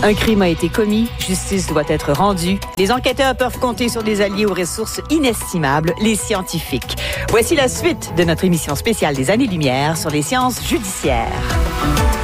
Un crime a été commis, justice doit être rendue. Les enquêteurs peuvent compter sur des alliés aux ressources inestimables, les scientifiques. Voici la suite de notre émission spéciale des Années-Lumière sur les sciences judiciaires.